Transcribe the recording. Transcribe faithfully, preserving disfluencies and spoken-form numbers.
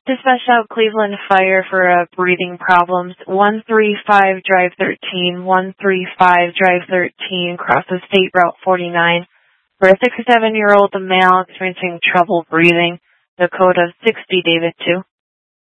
Dispatch out Cleveland Fire for uh, breathing problems. one three five Drive thirteen, one three five Drive thirteen, crosses State Route forty-nine. For a sixty-seven-year-old male experiencing trouble breathing, the code of sixty David two.